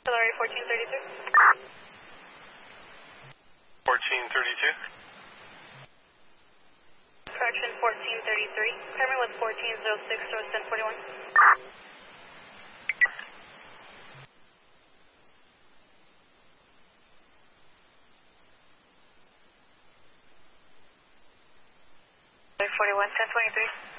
Hillary 1432. 1432. Correction 1433. Permit with 1406 to 1041. Hillary 41 1023.